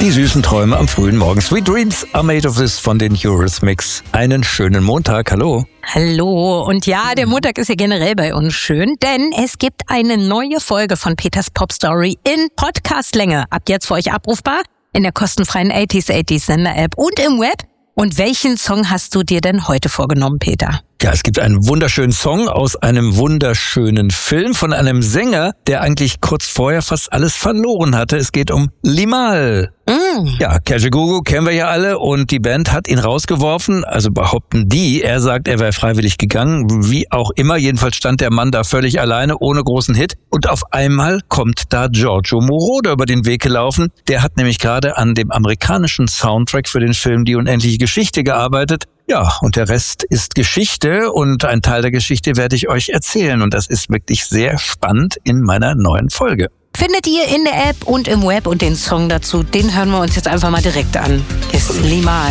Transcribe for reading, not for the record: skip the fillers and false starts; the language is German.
Die süßen Träume am frühen Morgen. Sweet Dreams are made of this von den Eurythmics. Einen schönen Montag, hallo. Hallo, und ja, der Montag ist ja generell bei uns schön, denn es gibt eine neue Folge von Peters Pop Story in Podcastlänge. Ab jetzt für euch abrufbar in der kostenfreien 80s Sender-App und im Web. Und welchen Song hast du dir denn heute vorgenommen, Peter? Ja, es gibt einen wunderschönen Song aus einem wunderschönen Film von einem Sänger, der eigentlich kurz vorher fast alles verloren hatte. Es geht um Limahl. Ja, Kajagoogoo kennen wir ja alle und die Band hat ihn rausgeworfen, also behaupten die. Er sagt, er wäre freiwillig gegangen, wie auch immer. Jedenfalls stand der Mann da völlig alleine, ohne großen Hit. Und auf einmal kommt da Giorgio Moroder über den Weg gelaufen. Der hat nämlich gerade an dem amerikanischen Soundtrack für den Film Die unendliche Geschichte gearbeitet. Ja, und der Rest ist Geschichte und ein Teil der Geschichte werde ich euch erzählen. Und das ist wirklich sehr spannend in meiner neuen Folge. Findet ihr in der App und im Web und den Song dazu, den hören wir uns jetzt einfach mal direkt an. Ist Limahl.